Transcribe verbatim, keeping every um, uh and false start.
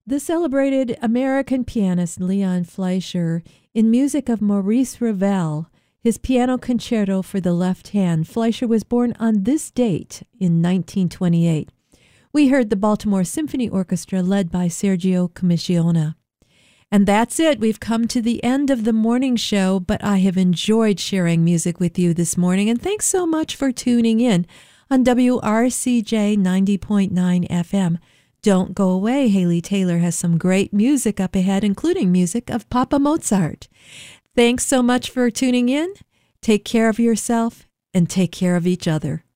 The celebrated American pianist Leon Fleischer, in music of Maurice Ravel, his piano concerto for the left hand. Fleischer was born on this date in nineteen twenty-eight. We heard the Baltimore Symphony Orchestra led by Sergio Commissiona. And that's it. We've come to the end of the morning show, but I have enjoyed sharing music with you this morning, and thanks so much for tuning in on W R C J ninety point nine F M. Don't go away. Haley Taylor has some great music up ahead, including music of Papa Mozart. Thanks so much for tuning in. Take care of yourself and take care of each other.